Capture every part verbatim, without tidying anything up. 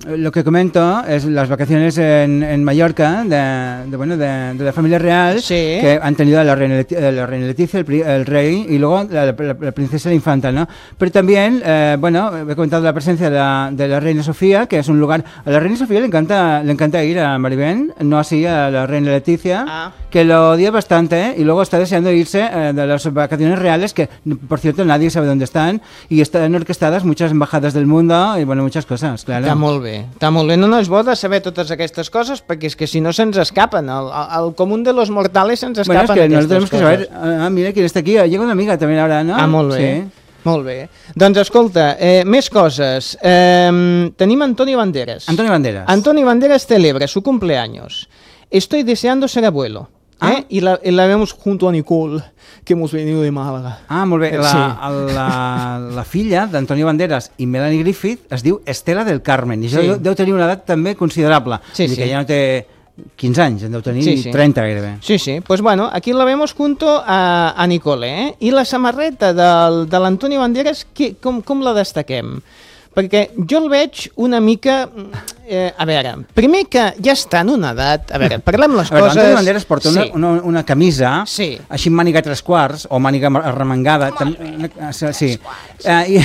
lo que comento es las vacaciones en, en Mallorca de, de, bueno, de, de la familia real, sí. que han tenido a la reina, Leti la reina Leticia, el, el rey y luego la, la, la princesa la infanta, ¿no? Pero también, eh, bueno, he comentado la presencia de la, de la reina Sofía, que es un lugar... A la reina Sofía le encanta, le encanta ir a Maribén, no así a la reina Leticia, ah. que lo odia bastante, ¿eh? Y luego está deseando irse eh, de las vacaciones reales, que por cierto nadie sabe dónde están, y están orquestadas muchas embajadas del mundo y bueno, muchas cosas, claro. Està molt bé, està molt bé. No, no és bo de saber totes aquestes coses perquè és que si no se'ns escapen, el, el común de los mortales se'ns escapen bueno, es que aquestes nos tenemos coses. Que saber, ah, mira quién está aquí, llega una amiga también ahora, ¿no? Ah, molt bé. Sí. Molt bé. Doncs escolta, eh, més coses. Eh, tenim Antonio Banderas. Antonio Banderas. Antonio Banderas celebra su cumpleaños. Estoy deseando ser abuelo. Ah. ¿eh? Y, la, y la vemos junto a Nicole, que hemos venido de Málaga. Ah, molt bé. La, Sí. la, la filla d'Antonio Banderas i Melanie Griffith es diu Estela del Carmen, i això Sí. deu tenir una edat també considerable. Sí, Vull dir sí. que ja no té quinze anys, en deu tenir Sí, sí. trenta gairebé. Sí, sí. Pues bueno, aquí la vemos junto a, a Nicole, eh? I la samarreta del, de l'Antonio Banderas, que, com, com la destaquem? Perquè jo el veig una mica... Eh, a veure, primer que ja està en una edat... A veure, parlem les A veure, coses... Antonio Banderas porta una, Sí. una, una camisa, Sí. així amb màniga tres quarts, o màniga arremangada. Tam, una, sí. Uh, i,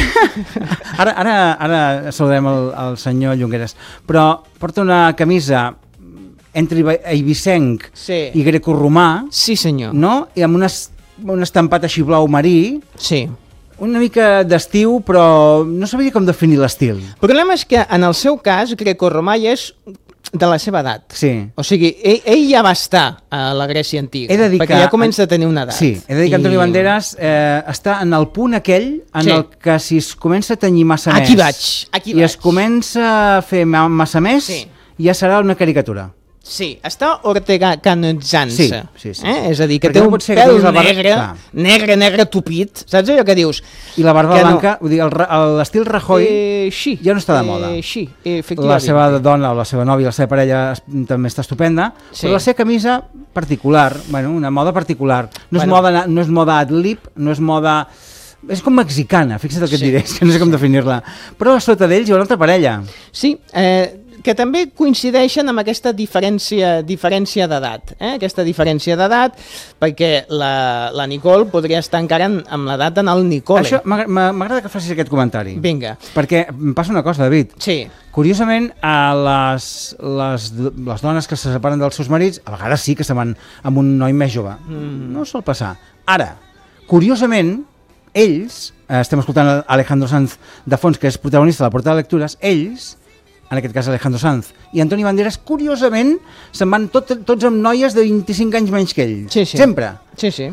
ara, ara, ara saludem el, el senyor Llongueras. Però porta una camisa entre eivissenc Sí. i grecorromà, Sí, senyor. no? I amb unes, un estampat així blau marí, Sí. una mica d'estiu, però no sabia com definir l'estil. El problema és que en el seu cas, grecorromà ja és de la seva edat. Sí. O sigui, ell, ell ja va estar a la Grècia antiga, He de dir perquè que- ja comença a tenir una edat. Sí, he de dir que Antonio Banderas eh, està en el punt aquell en Sí. el que si es comença a tenyir massa Aquí més vaig, aquí i es vaig. comença a fer ma- massa més, Sí. ja serà una caricatura. Sí, està ortegacanitzant-se. Sí, sí, sí, eh? sí. És a dir, que Perquè té no un pot ser que pèl tinguis la barba- negre, Clar. negre, negre tupit. Saps allò que dius? I la barba Que no. blanca, vull dir, el ra- el- l'estil Rajoy, Eh, sí. ja no està de moda. Eh, sí, la efectivament. seva dona o la seva nòvia, la seva parella es- també està estupenda, Sí. però la seva camisa particular, bueno, una moda particular. No és, Bueno. moda, no és moda ad-lib, no és moda... És com mexicana, fixa't el que Sí. et diré, és que no sé com definir-la. Però a sota d'ells hi ha una altra parella. Sí, eh, que també coincideixen amb aquesta diferència diferència d'edat, eh? aquesta diferència d'edat, perquè la, la Nicole podria estar encara en, amb l'edat en el Nicole. Això m'agra- m'agrada que facis aquest comentari. Vinga. Perquè em passa una cosa, David. Sí, Curiosament, a les, les, les dones que se separen dels seus marits, a vegades sí que se van amb un noi més jove. Mm. No sol passar. Ara, curiosament, ells, eh, estem escoltant Alejandro Sanz de fons, que és protagonista de la portada de lectures, ells, en aquest cas Alejandro Sanz, i Antoni Banderas, curiosament, se'n van tot, tots amb noies de vint-i-cinc anys menys que ell. Sí, sí. Sempre. sí, sí.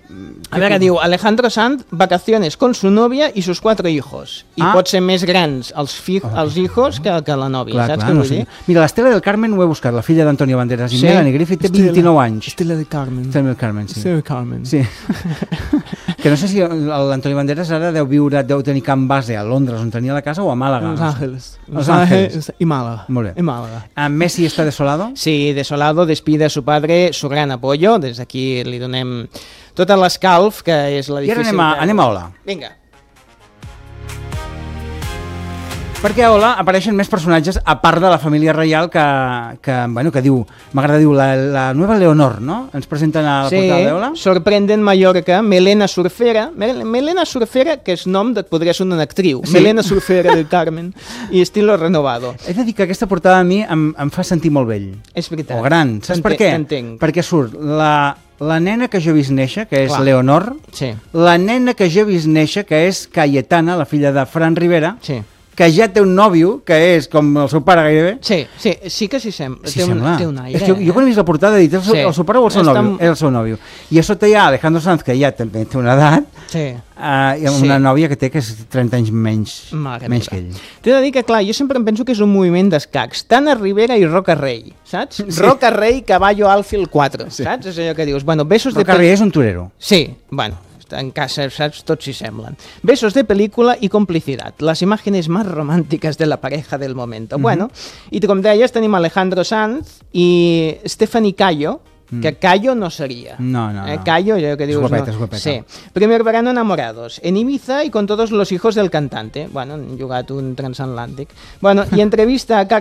A veure, diu, Alejandro Sanz, vacaciones con su novia y sus cuatro hijos. I Ah. pot ser més grans els, fi Oh. els hijos que, que la nòvia, Clar, saps clar, què no vull sé. dir? Mira, l'Estela del Carmen ho he buscat, la filla d'Antonio Banderas, i Sí? Melanie Griffith té Estela- vint-i-nou anys. Estela de Carmen. Estela del Carmen, sí. Estela de Carmen. Sí. Que no sé si l'Antoni Banderas ara deu viure, deu tenir camp base a Londres, on tenia la casa, o a Màlaga. Los no sé. Ángeles. Los Ángeles. Y Málaga. Molt bé. Y Málaga. Ah, Messi està desolado? Sí, desolado, despide a su padre su gran apoyo. Des d'aquí li donem tota l'escalf, que és la I ara difícil... anem a, que- anem a Hola. Vinga. Perquè a Hola apareixen més personatges, a part de la família reial, que, que, bueno, que diu, m'agrada, diu, la, la nueva Leonor, no? Ens presenten a la Sí, portada d'Hola. sorprende en Mallorca, Melena Surfera. Mel- Melena Surfera, que és nom de, podria ser una actriu. Sí. Melena Surfera del Carmen. I estilo renovado. He de dir que aquesta portada a mi em, em fa sentir molt vell. És veritat. O gran. Saps per què? T'entenc. Perquè surt la, la nena que jo he vist néixer, que és Clar. Leonor, Sí, la nena que jo he vist néixer, que és Cayetana, la filla de Fran Rivera, sí. que ja té un nòvio, que és com el seu pare gairebé. Sí, sí, sí que s'hi sembla. Sí, té, un, sembla. té un aire. És que jo, jo quan he vist la portada he dit, el seu, Sí. el seu pare o el seu Està nòvio? amb- Era el seu nòvio. I a sota hi ha Alejandro Sanz, que ja també té una edat, Sí. uh, i amb Sí. una nòvia que té que és trenta anys menys, Mare menys meva. que ell. T'he de dir que, clar, jo sempre em penso que és un moviment d'escacs. Tana Rivera i Roca Rey, saps? Sí. Roca Rey, caballo alfil quatre, Sí. saps? És allò que dius, bueno, besos de... Roca Rey és un torero. Sí, bueno, en casa, saps? Tots s'hi semblen. Besos de película y complicidad. Las imágenes más románticas de la pareja del momento. Bueno, i com deies, tenim Alejandro Sanz i Stephanie Cayo, que Cayo no sería. No, no, Eh, no. Cayo, yo que Es digo, guapeta, no. es guapeta. Sí. Primer verano enamorados, en Ibiza y con todos los hijos del cantante. Bueno, han jugat un transatlàntic. Bueno, y entrevista a Carlos